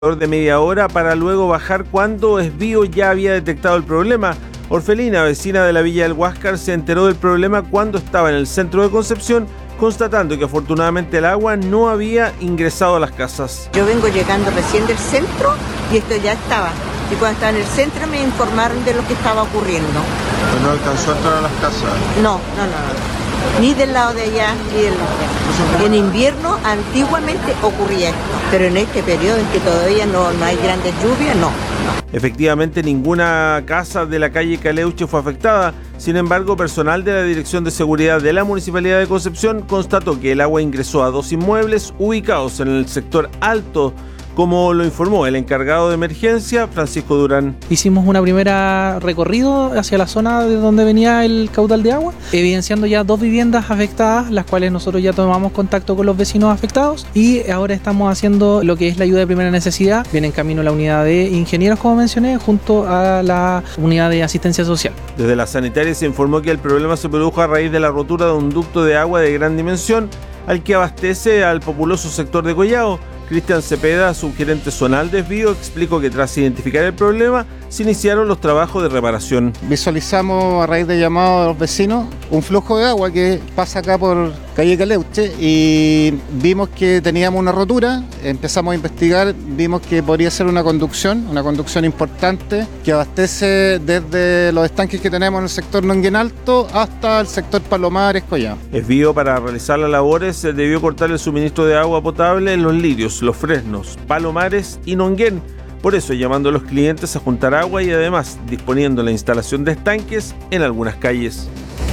de media hora para luego bajar cuando Esbio ya había detectado el problema. Orfelina, vecina de la Villa del Huáscar, se enteró del problema cuando estaba en el centro de Concepción, constatando que afortunadamente el agua no había ingresado a las casas. Yo vengo llegando recién del centro y esto ya estaba. Y cuando estaba en el centro me informaron de lo que estaba ocurriendo. ¿Pero no alcanzó a entrar a las casas? No. Ni del lado de allá, ni del lado de allá. En invierno antiguamente ocurría esto, pero en este periodo en que todavía no hay grandes lluvias, no. Efectivamente, ninguna casa de la calle Caleuche fue afectada. Sin embargo, personal de la Dirección de Seguridad de la Municipalidad de Concepción constató que el agua ingresó a 2 inmuebles ubicados en el sector alto, como lo informó el encargado de emergencia, Francisco Durán. Hicimos una primera recorrido hacia la zona de donde venía el caudal de agua, evidenciando ya 2 viviendas afectadas, las cuales nosotros ya tomamos contacto con los vecinos afectados y ahora estamos haciendo lo que es la ayuda de primera necesidad. Viene en camino la unidad de ingenieros, como mencioné, junto a la unidad de asistencia social. Desde la sanitaria se informó que el problema se produjo a raíz de la rotura de un ducto de agua de gran dimensión al que abastece al populoso sector de Collao. Cristian Cepeda, subgerente zonal de Esbio, explicó que tras identificar el problema se iniciaron los trabajos de reparación. Visualizamos a raíz de llamados de los vecinos un flujo de agua que pasa acá por calle Caleuche y vimos que teníamos una rotura, empezamos a investigar, vimos que podría ser una conducción importante que abastece desde los estanques que tenemos en el sector Nonguén Alto hasta el sector Palomares, Collao. Esbio, para realizar las labores, debió cortar el suministro de agua potable en Los Lirios, Los Fresnos, Palomares y Nonguén. Por eso, llamando a los clientes a juntar agua y además disponiendo la instalación de estanques en algunas calles.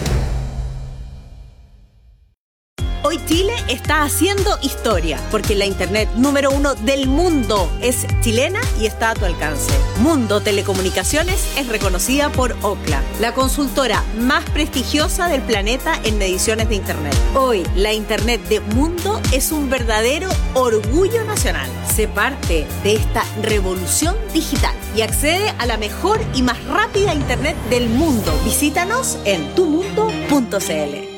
Hoy Chile está haciendo historia, porque la internet número 1 del mundo es chilena y está a tu alcance. Mundo Telecomunicaciones es reconocida por Ookla, la consultora más prestigiosa del planeta en mediciones de internet. Hoy, la internet de Mundo es un verdadero orgullo nacional. Sé parte de esta revolución digital y accede a la mejor y más rápida internet del mundo. Visítanos en tumundo.cl.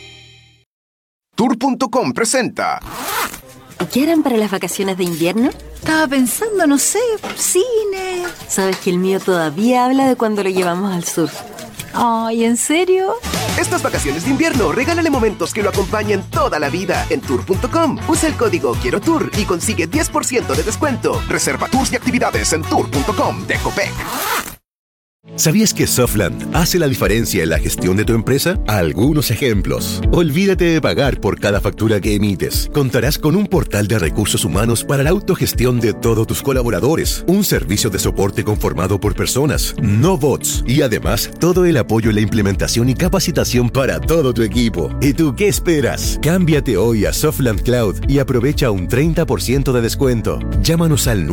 Tour.com presenta. ¿Qué harán para las vacaciones de invierno? Estaba pensando, no sé, cine. Sabes que el mío todavía habla de cuando lo llevamos al sur. Ay, ¿en serio? Estas vacaciones de invierno, regálale momentos que lo acompañen toda la vida en Tour.com. Usa el código Quiero Tour y consigue 10% de descuento. Reserva tours y actividades en Tour.com de Copec. ¿Sabías que Softland hace la diferencia en la gestión de tu empresa? Algunos ejemplos. Olvídate de pagar por cada factura que emites. Contarás con un portal de recursos humanos para la autogestión de todos tus colaboradores, un servicio de soporte conformado por personas, no bots, y además todo el apoyo en la implementación y capacitación para todo tu equipo. ¿Y tú qué esperas? Cámbiate hoy a Softland Cloud y aprovecha un 30% de descuento. Llámanos al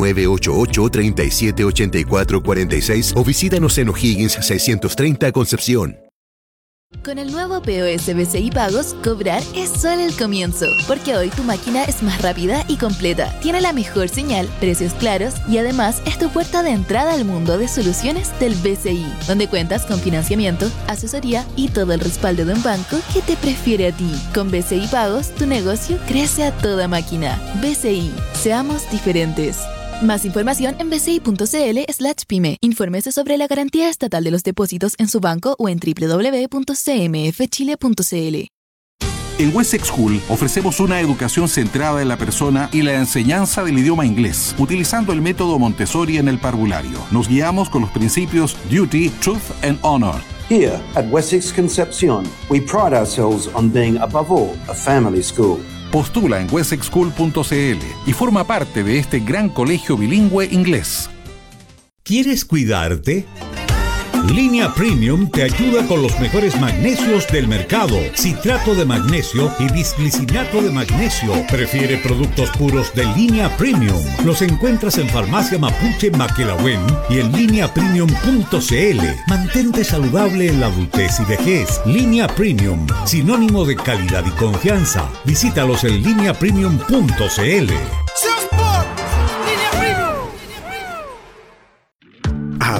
988-378446 o visítanos en O'Higgins 630 Concepción. Con el nuevo POS BCI Pagos, cobrar es solo el comienzo, porque hoy tu máquina es más rápida y completa, tiene la mejor señal, precios claros y además es tu puerta de entrada al mundo de soluciones del BCI, donde cuentas con financiamiento, asesoría y todo el respaldo de un banco que te prefiere a ti. Con BCI Pagos, tu negocio crece a toda máquina. BCI, seamos diferentes. Más información en bci.cl/pyme. Infórmese sobre la garantía estatal de los depósitos en su banco o en www.cmfchile.cl. En Wessex School ofrecemos una educación centrada en la persona y la enseñanza del idioma inglés, utilizando el método Montessori en el parvulario. Nos guiamos con los principios Duty, Truth and Honor. Here at Wessex Concepción, we pride ourselves on being above all a family school. Postula en wessexschool.cl y forma parte de este gran colegio bilingüe inglés. ¿Quieres cuidarte? Línea Premium te ayuda con los mejores magnesios del mercado. Citrato de magnesio y bisglicinato de magnesio. Prefiere productos puros de Línea Premium. Los encuentras en Farmacia Mapuche Maquelahuen y en lineapremium.cl. Mantente saludable en la adultez y vejez. Línea Premium, sinónimo de calidad y confianza. Visítalos en lineapremium.cl.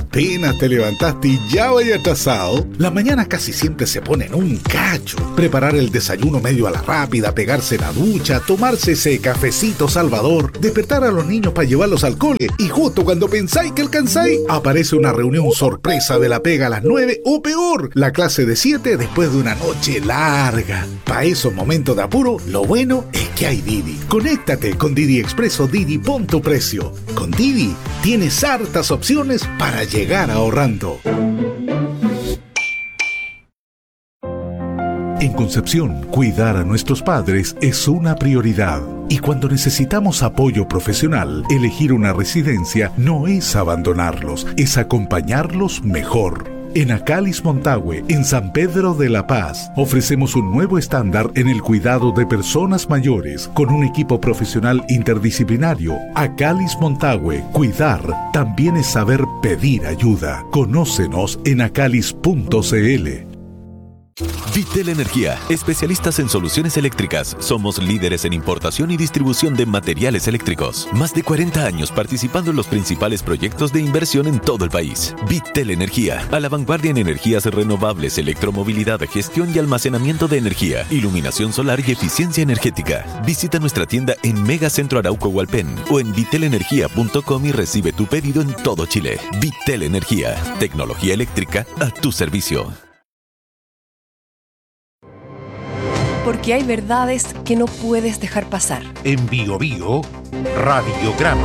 Apenas te levantaste y ya vaya atrasado. Las mañanas casi siempre se ponen un cacho. Preparar el desayuno medio a la rápida, pegarse la ducha, tomarse ese cafecito salvador, despertar a los niños para llevarlos al cole y justo cuando pensáis que alcanzáis, aparece una reunión sorpresa de la pega a las 9 o peor, la clase de 7 después de una noche larga. Para esos momentos de apuro, lo bueno es que hay Didi. Conéctate con Didi Expreso Didi, pon tu precio. Con Didi tienes hartas opciones para llegar ahorrando. En Concepción, cuidar a nuestros padres es una prioridad. Y cuando necesitamos apoyo profesional, elegir una residencia no es abandonarlos, es acompañarlos mejor. En Acalis Montague, en San Pedro de la Paz, ofrecemos un nuevo estándar en el cuidado de personas mayores con un equipo profesional interdisciplinario. Acalis Montague, cuidar también es saber pedir ayuda. Conócenos en acalis.cl. Vitel Energía, especialistas en soluciones eléctricas. Somos líderes en importación y distribución de materiales eléctricos. Más de 40 años participando en los principales proyectos de inversión en todo el país. Vitel Energía, a la vanguardia en energías renovables, electromovilidad, gestión y almacenamiento de energía, iluminación solar y eficiencia energética. Visita nuestra tienda en Megacentro Arauco Hualpén o en vitelenergia.com y recibe tu pedido en todo Chile. Vitel Energía, tecnología eléctrica a tu servicio. Porque hay verdades que no puedes dejar pasar. En Bio Bio, Radiograma.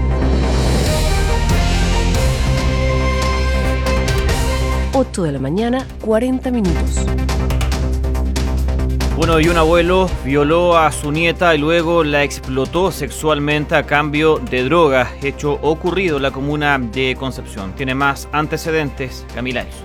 Ocho de la mañana, 40 minutos. Bueno, y un abuelo violó a su nieta y luego la explotó sexualmente a cambio de drogas. Hecho ocurrido en la comuna de Concepción. Tiene más antecedentes, Camila Elso.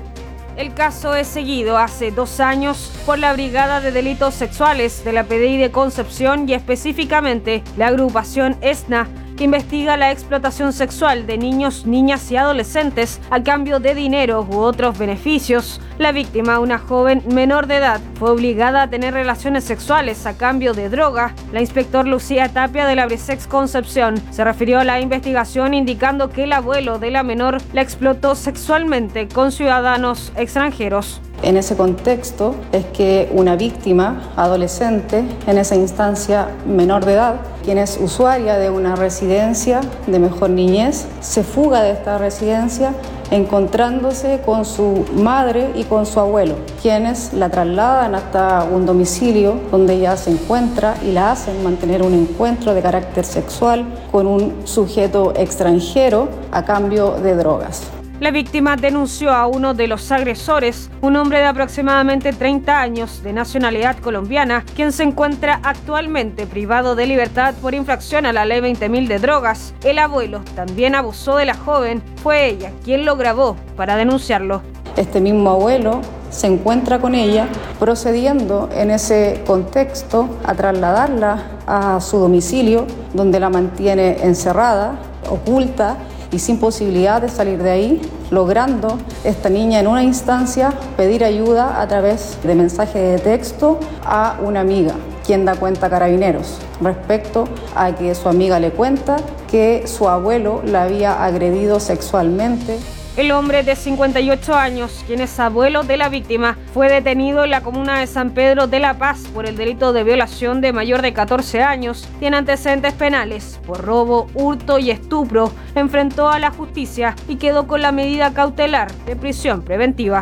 El caso es seguido hace 2 años por la Brigada de Delitos Sexuales de la PDI de Concepción y específicamente la agrupación ESNA, que investiga la explotación sexual de niños, niñas y adolescentes a cambio de dinero u otros beneficios. La víctima, una joven menor de edad, fue obligada a tener relaciones sexuales a cambio de droga. La inspector Lucía Tapia de la Brisex Concepción se refirió a la investigación indicando que el abuelo de la menor la explotó sexualmente con ciudadanos extranjeros. En ese contexto es que una víctima adolescente, en esa instancia menor de edad, quien es usuaria de una residencia de mejor niñez, se fuga de esta residencia encontrándose con su madre y con su abuelo, quienes la trasladan hasta un domicilio donde ella se encuentra y la hacen mantener un encuentro de carácter sexual con un sujeto extranjero a cambio de drogas. La víctima denunció a uno de los agresores, un hombre de aproximadamente 30 años, de nacionalidad colombiana, quien se encuentra actualmente privado de libertad por infracción a la Ley 20.000 de drogas. El abuelo también abusó de la joven, fue ella quien lo grabó para denunciarlo. Este mismo abuelo se encuentra con ella, procediendo en ese contexto a trasladarla a su domicilio, donde la mantiene encerrada, oculta, y sin posibilidad de salir de ahí, logrando esta niña en una instancia pedir ayuda a través de mensaje de texto a una amiga, quien da cuenta a Carabineros, respecto a que su amiga le cuenta que su abuelo la había agredido sexualmente. El hombre de 58 años, quien es abuelo de la víctima, fue detenido en la comuna de San Pedro de la Paz por el delito de violación de mayor de 14 años. Tiene antecedentes penales por robo, hurto y estupro. Enfrentó a la justicia y quedó con la medida cautelar de prisión preventiva.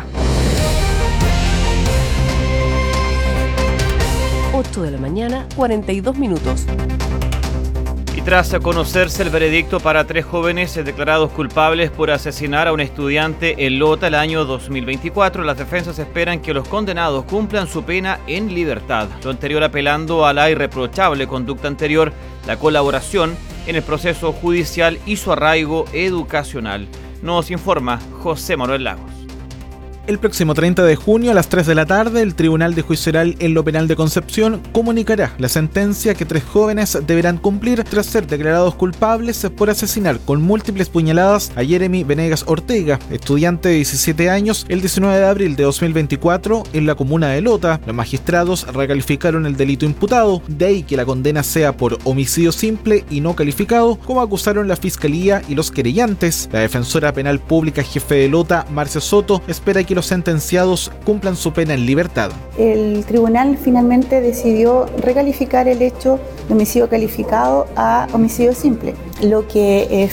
8 de la mañana, 42 minutos. Y tras conocerse el veredicto para 3 jóvenes declarados culpables por asesinar a un estudiante en Lota el año 2024, las defensas esperan que los condenados cumplan su pena en libertad. Lo anterior apelando a la irreprochable conducta anterior, la colaboración en el proceso judicial y su arraigo educacional. Nos informa José Manuel Lagos. El próximo 30 de junio a las 3 de la tarde, el Tribunal de Juicio Oral en lo Penal de Concepción comunicará la sentencia que 3 jóvenes deberán cumplir tras ser declarados culpables por asesinar con múltiples puñaladas a Jeremy Venegas Ortega, estudiante de 17 años, el 19 de abril de 2024 en la comuna de Lota. Los magistrados recalificaron el delito imputado, de ahí que la condena sea por homicidio simple y no calificado, como acusaron la Fiscalía y los querellantes. La defensora penal pública jefe de Lota, Marcia Soto, espera que los sentenciados cumplan su pena en libertad. El tribunal finalmente decidió recalificar el hecho de homicidio calificado a homicidio simple, lo que